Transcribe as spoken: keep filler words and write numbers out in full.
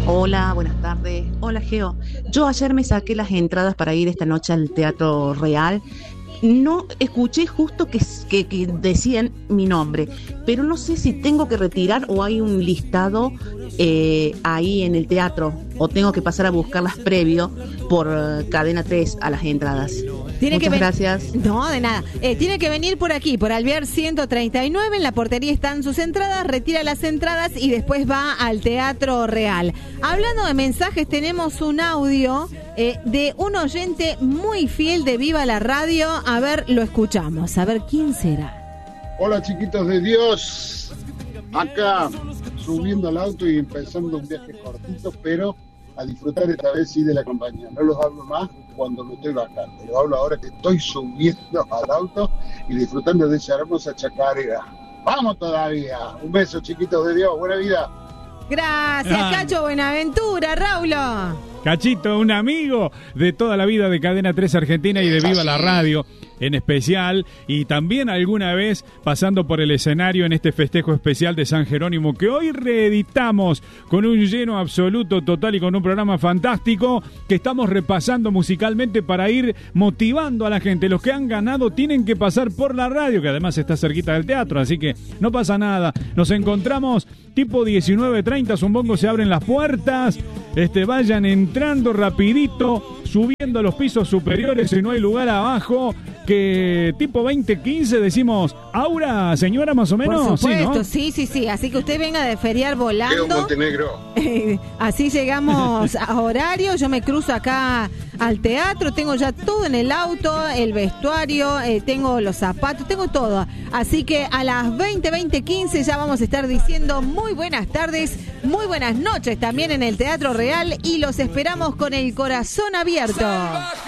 Hola, buenas tardes. Hola, Geo. Yo ayer me saqué las entradas para ir esta noche al Teatro Real. No escuché justo que, que, que decían mi nombre, pero no sé si tengo que retirar o hay un listado eh, ahí en el teatro, o tengo que pasar a buscarlas previo por uh, Cadena tres a las entradas. Tiene Muchas que ven- gracias. No, de nada. Eh, tiene que venir por aquí, por Alvear ciento treinta y nueve. En la portería están sus entradas. Retira las entradas y después va al Teatro Real. Hablando de mensajes, tenemos un audio eh, de un oyente muy fiel de Viva la Radio. A ver, lo escuchamos. A ver, ¿quién será? Hola chiquitos de Dios, acá subiendo al auto y empezando un viaje cortito, pero a disfrutar esta vez sí de la compañía. No los hablo más cuando me estoy bajando, los hablo ahora que estoy subiendo al auto y disfrutando de esa hermosa chacarera. ¡Vamos todavía! Un beso chiquitos de Dios, buena vida. Gracias, Ah. Cacho Buenaventura, Raulo. Cachito, un amigo de toda la vida de Cadena tres Argentina y de Viva la Radio en especial, y también alguna vez pasando por el escenario en este festejo especial de San Jerónimo que hoy reeditamos con un lleno absoluto, total y con un programa fantástico que estamos repasando musicalmente para ir motivando a la gente. Los que han ganado tienen que pasar por la radio, que además está cerquita del teatro, así que no pasa nada. Nos encontramos tipo diecinueve treinta, Zumbongo, se abren las puertas, este, vayan entrando rapidito, subiendo a los pisos superiores si no hay lugar abajo, que tipo veinte quince decimos, Aura, señora, más o menos. Por supuesto, ¿Sí, no? sí, sí, sí. Así que usted venga de feriar Leo volando. Montenegro. Así llegamos a horario. Yo me cruzo acá al teatro. Tengo ya todo en el auto, el vestuario, eh, tengo los zapatos, tengo todo. Así que a las veinte, veinte, quince ya vamos a estar diciendo muy buenas tardes, muy buenas noches también en el Teatro Real y los esperamos con el corazón abierto.